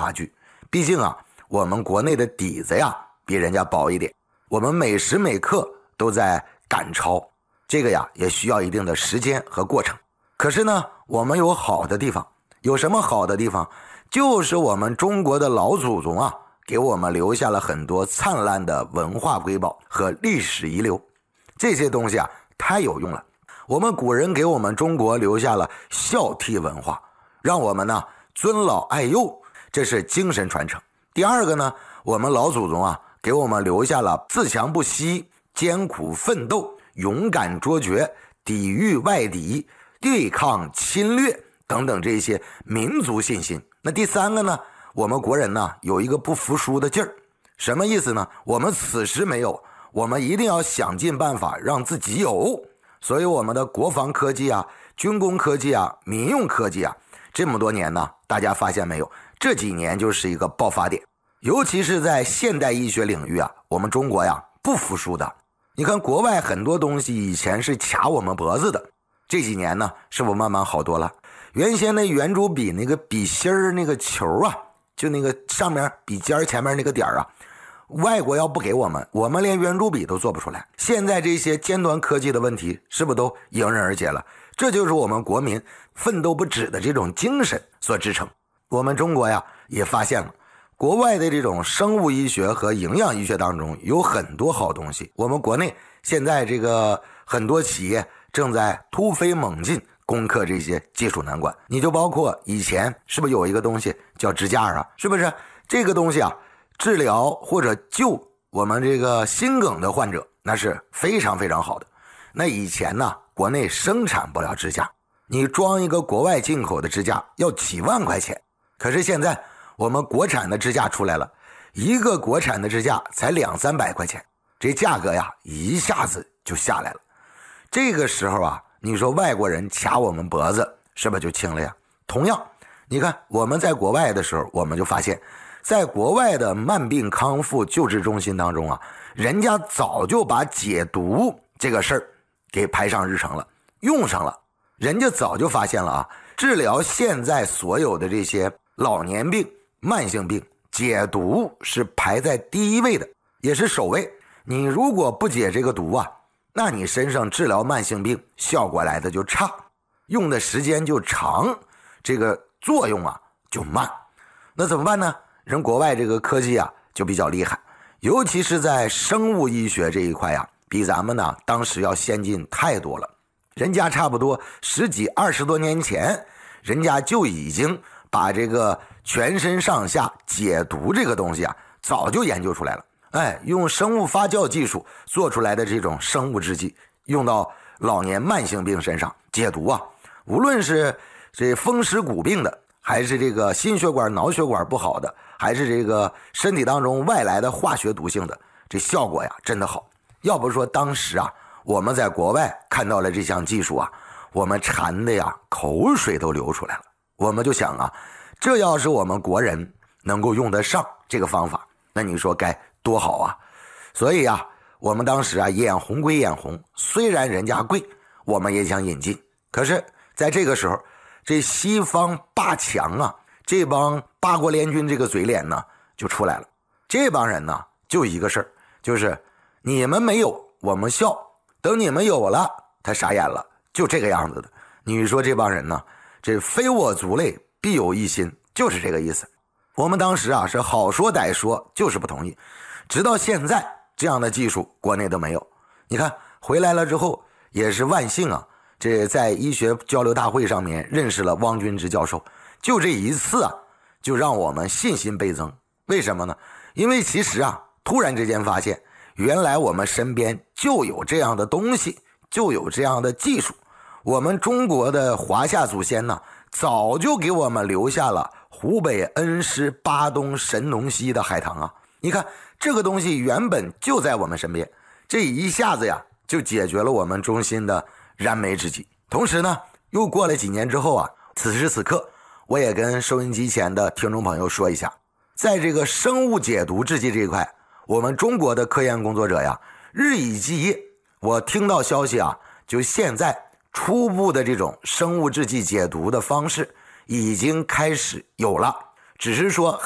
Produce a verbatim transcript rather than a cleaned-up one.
差距。毕竟啊，我们国内的底子呀比人家薄一点，我们每时每刻都在赶超，这个呀也需要一定的时间和过程。可是呢，我们有好的地方，有什么好的地方？就是我们中国的老祖宗啊，给我们留下了很多灿烂的文化瑰宝和历史遗留，这些东西啊太有用了。我们古人给我们中国留下了孝悌文化，让我们呢尊老爱幼，这是精神传承。第二个呢，我们老祖宗啊给我们留下了自强不息、艰苦奋斗、勇敢卓绝、抵御外敌、对抗侵略等等这些民族信心。那第三个呢，我们国人呢有一个不服输的劲儿。什么意思呢？我们此时没有，我们一定要想尽办法让自己有。所以我们的国防科技啊、军工科技啊、民用科技啊，这么多年呢，大家发现没有，这几年就是一个爆发点。尤其是在现代医学领域啊，我们中国呀不服输的。你看国外很多东西以前是卡我们脖子的，这几年呢是不是慢慢好多了？原先那圆珠笔那个笔芯儿那个球啊，就那个上面笔尖前面那个点啊，外国要不给我们，我们连圆珠笔都做不出来。现在这些尖端科技的问题是不是都迎刃而解了？这就是我们国民奋斗不止的这种精神所支撑。我们中国呀也发现了，国外的这种生物医学和营养医学当中有很多好东西，我们国内现在这个很多企业正在突飞猛进攻克这些技术难关。你就包括以前是不是有一个东西叫支架啊？是不是这个东西啊治疗或者救我们这个心梗的患者，那是非常非常好的。那以前呢，国内生产不了支架，你装一个国外进口的支架要几万块钱。可是现在我们国产的支架出来了，一个国产的支架才两三百块钱，这价格呀一下子就下来了。这个时候啊，你说外国人卡我们脖子是不是就轻了呀？同样，你看我们在国外的时候，我们就发现在国外的慢病康复救治中心当中啊，人家早就把解毒这个事儿给排上日程了，用上了。人家早就发现了啊，治疗现在所有的这些老年病、慢性病，解毒是排在第一位的，也是首位。你如果不解这个毒啊，那你身上治疗慢性病效果来的就差，用的时间就长，这个作用啊就慢。那怎么办呢？人国外这个科技啊就比较厉害，尤其是在生物医学这一块啊，比咱们呢当时要先进太多了。人家差不多十几二十多年前，人家就已经把这个全身上下解毒这个东西啊早就研究出来了。哎，用生物发酵技术做出来的这种生物制剂，用到老年慢性病身上解毒啊，无论是这风湿骨病的，还是这个心血管脑血管不好的，还是这个身体当中外来的化学毒性的，这效果呀真的好。要不说当时啊我们在国外看到了这项技术啊，我们馋的呀口水都流出来了。我们就想啊，这要是我们国人能够用得上这个方法，那你说该多好啊。所以啊，我们当时啊眼红归眼红，虽然人家贵，我们也想引进。可是在这个时候，这西方霸强啊，这帮八国联军这个嘴脸呢就出来了。这帮人呢就一个事儿，就是你们没有我们笑，等你们有了他傻眼了，就这个样子的。你说这帮人呢，这非我族类必有一心，就是这个意思。我们当时啊是好说歹说，就是不同意。直到现在这样的技术国内都没有。你看回来了之后也是万幸啊，这在医学交流大会上面认识了汪君之教授，就这一次啊就让我们信心倍增。为什么呢？因为其实啊突然之间发现，原来我们身边就有这样的东西，就有这样的技术。我们中国的华夏祖先呢，早就给我们留下了湖北恩施巴东神农溪的海棠啊。你看这个东西原本就在我们身边，这一下子呀就解决了我们中心的燃眉之急。同时呢，又过了几年之后啊，此时此刻我也跟收音机前的听众朋友说一下，在这个生物解毒制剂这一块，我们中国的科研工作者呀日以继夜。我听到消息啊，就现在初步的这种生物制剂解毒的方式已经开始有了，只是说